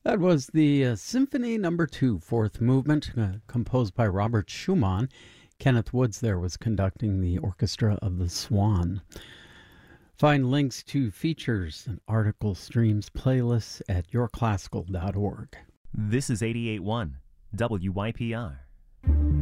That was the Symphony Number 2, fourth movement, composed by Robert Schumann. Kenneth Woods there was conducting the Orchestra of the Swan. Find links to features and article streams playlists at yourclassical.org. This is 88.1 WYPR.